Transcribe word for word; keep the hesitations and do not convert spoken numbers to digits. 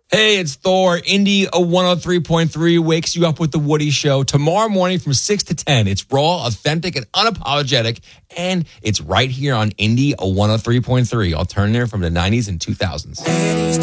Hey, it's Thor. Indy one oh three point three wakes you up with The Woody Show. Tomorrow morning from six to ten. It's raw, authentic, and unapologetic. And it's right here on Indy one oh three point three. Alternative from the nineties and two thousands.